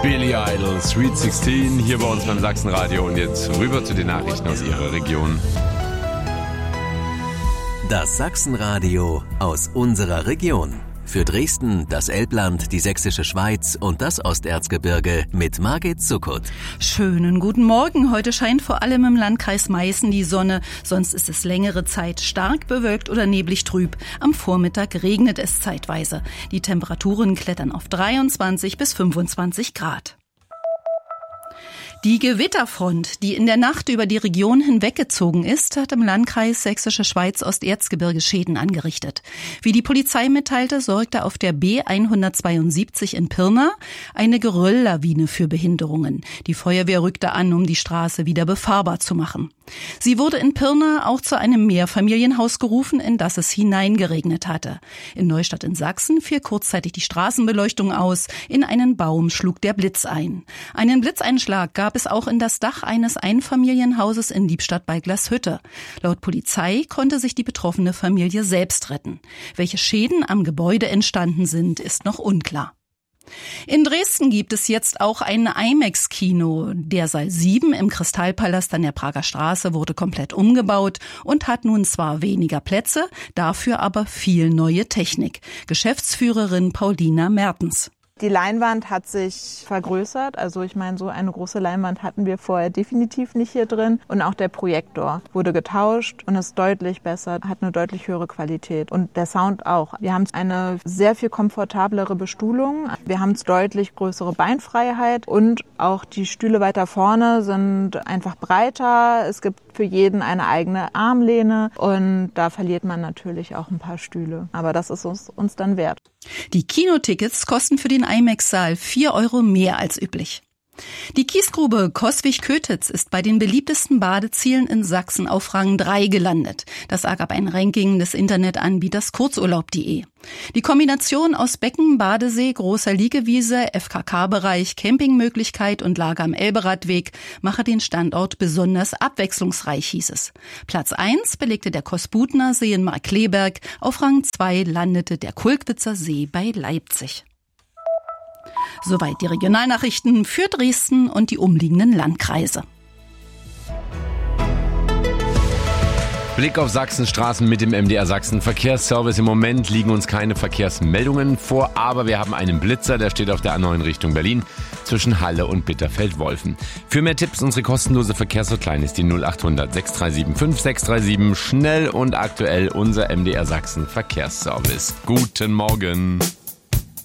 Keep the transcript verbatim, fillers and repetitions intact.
Billy Idol, Sweet sechzehn, hier bei uns beim Sachsenradio. Und jetzt rüber zu den Nachrichten aus Ihrer Region. Das Sachsenradio aus unserer Region. Für Dresden, das Elbland, die Sächsische Schweiz und das Osterzgebirge mit Margit Zuckert. Schönen guten Morgen. Heute scheint vor allem im Landkreis Meißen die Sonne. Sonst ist es längere Zeit stark bewölkt oder neblig trüb. Am Vormittag regnet es zeitweise. Die Temperaturen klettern auf dreiundzwanzig bis fünfundzwanzig Grad. Die Gewitterfront, die in der Nacht über die Region hinweggezogen ist, hat im Landkreis Sächsische Schweiz Osterzgebirge Schäden angerichtet. Wie die Polizei mitteilte, sorgte auf der B hundertzweiundsiebzig in Pirna eine Gerölllawine für Behinderungen. Die Feuerwehr rückte an, um die Straße wieder befahrbar zu machen. Sie wurde in Pirna auch zu einem Mehrfamilienhaus gerufen, in das es hineingeregnet hatte. In Neustadt in Sachsen fiel kurzzeitig die Straßenbeleuchtung aus. In einen Baum schlug der Blitz ein. Einen Blitzeinschlag gab es auch in das Dach eines Einfamilienhauses in Liebstadt bei Glashütte. Laut Polizei konnte sich die betroffene Familie selbst retten. Welche Schäden am Gebäude entstanden sind, ist noch unklar. In Dresden gibt es jetzt auch ein IMAX-Kino. Der Saal sieben im Kristallpalast an der Prager Straße wurde komplett umgebaut und hat nun zwar weniger Plätze, dafür aber viel neue Technik. Geschäftsführerin Paulina Mertens. Die Leinwand hat sich vergrößert, also ich meine, so eine große Leinwand hatten wir vorher definitiv nicht hier drin. Und auch der Projektor wurde getauscht und ist deutlich besser, hat eine deutlich höhere Qualität. Und der Sound auch. Wir haben eine sehr viel komfortablere Bestuhlung, wir haben deutlich größere Beinfreiheit und auch die Stühle weiter vorne sind einfach breiter. Es gibt für jeden eine eigene Armlehne und da verliert man natürlich auch ein paar Stühle. Aber das ist uns, uns dann wert. Die Kinotickets kosten für den IMAX-Saal vier Euro mehr als üblich. Die Kiesgrube Coswig-Kötitz ist bei den beliebtesten Badezielen in Sachsen auf Rang drei gelandet. Das ergab ein Ranking des Internetanbieters kurzurlaub punkt de. Die Kombination aus Becken, Badesee, großer Liegewiese, F K K-Bereich, Campingmöglichkeit und Lager am Elberadweg mache den Standort besonders abwechslungsreich, hieß es. Platz eins belegte der Kosbutner See in Markkleeberg, auf Rang zwei landete der Kulkwitzer See bei Leipzig. Soweit die Regionalnachrichten für Dresden und die umliegenden Landkreise. Blick auf Sachsenstraßen mit dem M D R Sachsen Verkehrsservice. Im Moment liegen uns keine Verkehrsmeldungen vor, aber wir haben einen Blitzer, der steht auf der A neun Richtung Berlin zwischen Halle und Bitterfeld-Wolfen. Für mehr Tipps unsere kostenlose Verkehrshotline ist die null acht hundert sechs drei sieben fünf sechs drei sieben. Schnell und aktuell unser M D R Sachsen Verkehrsservice. Guten Morgen.